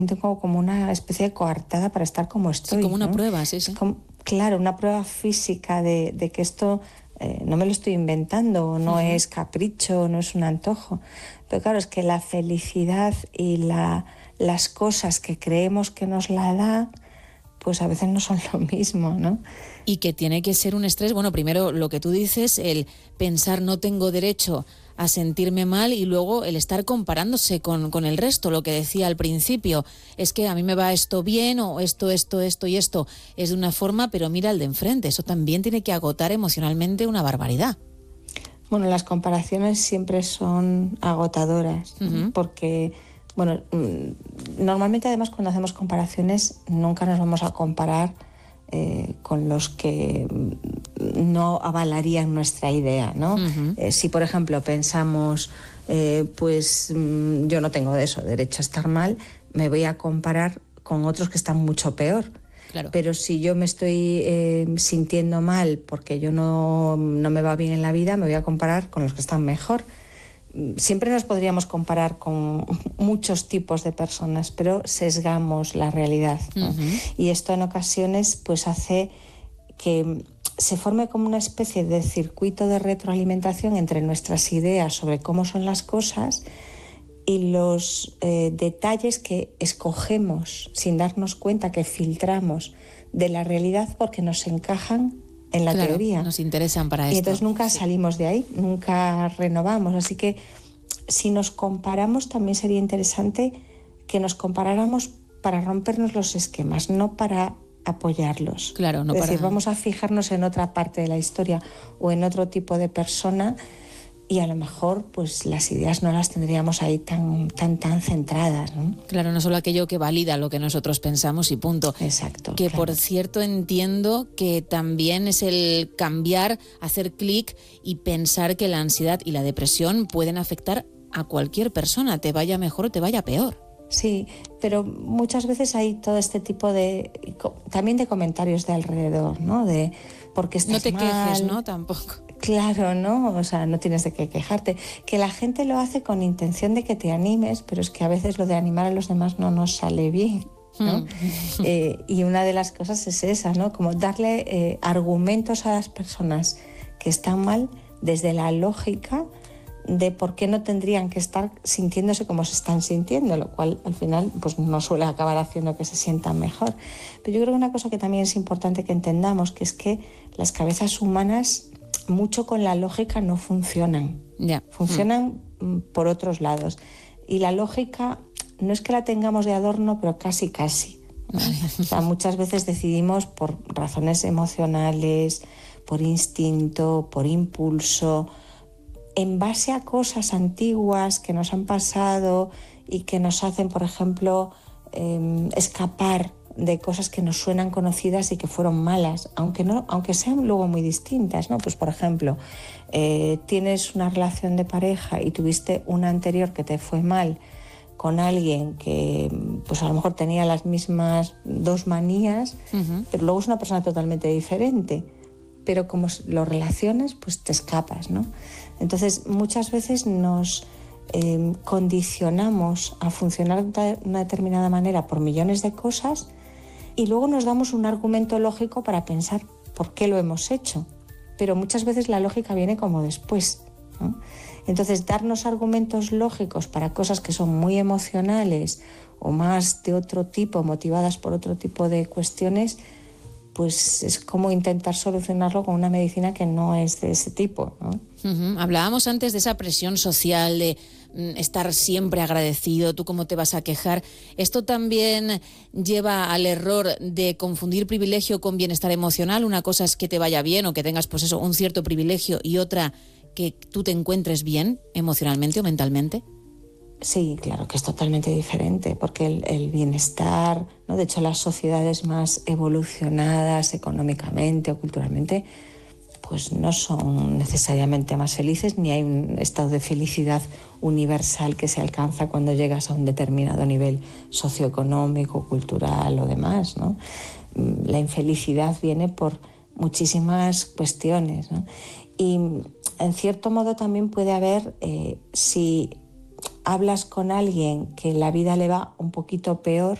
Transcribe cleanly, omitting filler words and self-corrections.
tengo como una especie de coartada para estar como estoy. Sí, como una ¿no? prueba, sí, sí. Claro, una prueba física de que esto no me lo estoy inventando, no es capricho, no es un antojo. Pero claro, es que la felicidad y las cosas que creemos que nos la da, pues a veces no son lo mismo, ¿no? Y que tiene que ser un estrés, bueno, primero lo que tú dices, el pensar no tengo derecho a sentirme mal y luego el estar comparándose con el resto, lo que decía al principio, es que a mí me va esto bien o esto y esto es de una forma, pero mira el de enfrente, eso también tiene que agotar emocionalmente una barbaridad. Bueno, las comparaciones siempre son agotadoras, ¿no? Porque, bueno, normalmente además cuando hacemos comparaciones nunca nos vamos a comparar con los que no avalarían nuestra idea, ¿no? Si, por ejemplo, pensamos, yo no tengo derecho a estar mal, me voy a comparar con otros que están mucho peor. Claro. Pero si yo me estoy sintiendo mal porque yo no me va bien en la vida, me voy a comparar con los que están mejor. Siempre nos podríamos comparar con muchos tipos de personas, pero sesgamos la realidad, ¿no? Y esto en ocasiones pues hace que se forme como una especie de circuito de retroalimentación entre nuestras ideas sobre cómo son las cosas y los detalles que escogemos sin darnos cuenta, que filtramos de la realidad porque nos encajan en la teoría. Nos interesan para esto. Y entonces nunca salimos de ahí, nunca renovamos. Así que si nos comparamos también sería interesante que nos comparáramos para rompernos los esquemas, no para apoyarlos. Claro, no es decir, para... vamos a fijarnos en otra parte de la historia o en otro tipo de persona y a lo mejor pues las ideas no las tendríamos ahí tan centradas, ¿no? Claro, no solo aquello que valida lo que nosotros pensamos y punto. Exacto. Que claro. Por cierto entiendo que también es el cambiar, hacer clic y pensar que la ansiedad y la depresión pueden afectar a cualquier persona, te vaya mejor o te vaya peor. Sí, pero muchas veces hay todo este tipo también de comentarios de alrededor, ¿no? De por qué estás mal. No te quejes, ¿no? Tampoco. Claro, ¿no? O sea, no tienes de qué quejarte. Que la gente lo hace con intención de que te animes, pero es que a veces lo de animar a los demás no nos sale bien, ¿no? Y una de las cosas es esa, ¿no? Como darle argumentos a las personas que están mal desde la lógica de por qué no tendrían que estar sintiéndose como se están sintiendo, lo cual al final pues no suele acabar haciendo que se sientan mejor. Pero yo creo que una cosa que también es importante que entendamos, que es que las cabezas humanas mucho con la lógica no funcionan. Funcionan por otros lados. Y la lógica no es que la tengamos de adorno, pero casi. ¿no? O sea, muchas veces decidimos por razones emocionales, por instinto, por impulso, en base a cosas antiguas que nos han pasado y que nos hacen, por ejemplo, escapar de cosas que nos suenan conocidas y que fueron malas, aunque sean luego muy distintas, ¿no? Pues por ejemplo, tienes una relación de pareja y tuviste una anterior que te fue mal con alguien que pues a lo mejor tenía las mismas dos manías, pero luego es una persona totalmente diferente, pero como lo relaciones, pues te escapas, ¿no? Entonces muchas veces nos condicionamos a funcionar de una determinada manera por millones de cosas y luego nos damos un argumento lógico para pensar por qué lo hemos hecho. Pero muchas veces la lógica viene como después, ¿no? Entonces, darnos argumentos lógicos para cosas que son muy emocionales o más de otro tipo, motivadas por otro tipo de cuestiones, pues es como intentar solucionarlo con una medicina que no es de ese tipo, ¿no? Hablábamos antes de esa presión social, de estar siempre agradecido, tú cómo te vas a quejar. ¿Esto también lleva al error de confundir privilegio con bienestar emocional? Una cosa es que te vaya bien o que tengas pues eso, un cierto privilegio y otra que tú te encuentres bien emocionalmente o mentalmente. Sí, claro que es totalmente diferente, porque el bienestar, ¿no? De hecho, las sociedades más evolucionadas económicamente o culturalmente, pues no son necesariamente más felices, ni hay un estado de felicidad universal que se alcanza cuando llegas a un determinado nivel socioeconómico, cultural o demás, ¿no? La infelicidad viene por muchísimas cuestiones, ¿no? Y en cierto modo también puede haber, si hablas con alguien que la vida le va un poquito peor,